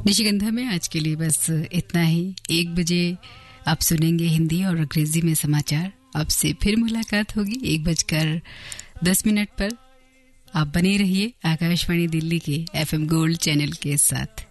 निशिगंधा में आज के लिए बस इतना ही। 1 बजे आप सुनेंगे हिंदी और अंग्रेजी में समाचार। आपसे फिर मुलाकात होगी 1:10 पर। आप बने रहिए आकाशवाणी दिल्ली के FM गोल्ड चैनल के साथ।